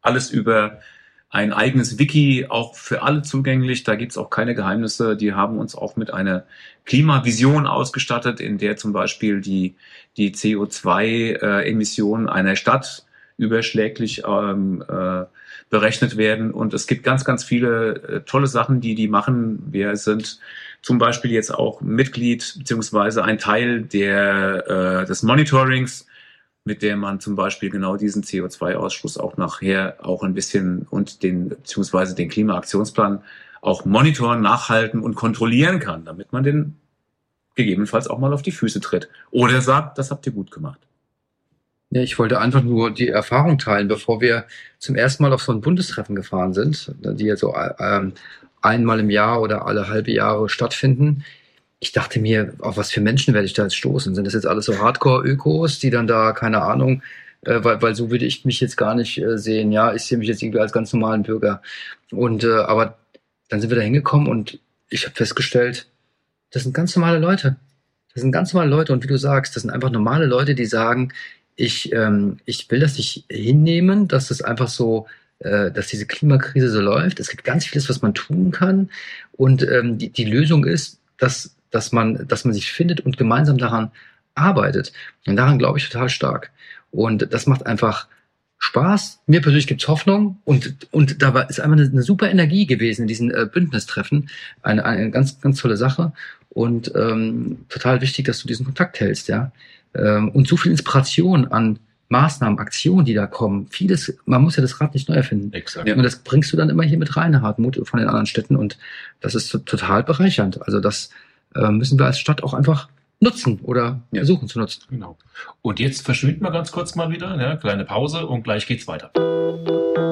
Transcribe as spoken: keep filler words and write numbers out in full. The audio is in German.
alles über ein eigenes Wiki, auch für alle zugänglich. Da gibt's auch keine Geheimnisse. Die haben uns auch mit einer Klimavision ausgestattet, in der zum Beispiel die, die C O zwei Emissionen einer Stadt überschläglich ähm, äh, berechnet werden. Und es gibt ganz, ganz viele äh, tolle Sachen, die die machen. Wir sind zum Beispiel jetzt auch Mitglied beziehungsweise ein Teil der, äh, des Monitorings, mit der man zum Beispiel genau diesen C O zwei Ausstoß auch nachher auch ein bisschen und den, beziehungsweise den Klimaaktionsplan auch monitoren, nachhalten und kontrollieren kann, damit man den gegebenenfalls auch mal auf die Füße tritt. Oder sagt, das habt ihr gut gemacht. Ja, ich wollte einfach nur die Erfahrung teilen, bevor wir zum ersten Mal auf so ein Bundestreffen gefahren sind, die ja so ähm, einmal im Jahr oder alle halbe Jahre stattfinden. Ich dachte mir, auf was für Menschen werde ich da jetzt stoßen? Sind das jetzt alles so Hardcore-Ökos, die dann da, keine Ahnung, äh, weil, weil so würde ich mich jetzt gar nicht äh, sehen. Ja, ich sehe mich jetzt irgendwie als ganz normalen Bürger. Und äh, aber dann sind wir da hingekommen und ich habe festgestellt, das sind ganz normale Leute. Das sind ganz normale Leute und wie du sagst, das sind einfach normale Leute, die sagen, ich ähm, ich will das nicht hinnehmen, dass das einfach so, äh, dass diese Klimakrise so läuft. Es gibt ganz vieles, was man tun kann und ähm, die, die Lösung ist, dass dass man, dass man sich findet und gemeinsam daran arbeitet. Und daran glaube ich total stark. Und das macht einfach Spaß. Mir persönlich gibt's Hoffnung. Und, und da war, ist einfach eine, eine super Energie gewesen in diesen äh, Bündnistreffen. Eine, eine ganz, ganz tolle Sache. Und ähm, total wichtig, dass du diesen Kontakt hältst, ja. Ähm, und so viel Inspiration an Maßnahmen, Aktionen, die da kommen. Vieles, man muss ja das Rad nicht neu erfinden. Exakt. Und das bringst du dann immer hier mit rein, Hartmut, von den anderen Städten. Und das ist total bereichernd. Also das müssen wir als Stadt auch einfach nutzen oder ja. versuchen zu nutzen. Genau. Und jetzt verschwinden wir ganz kurz mal wieder, ne? Kleine Pause und gleich geht's weiter.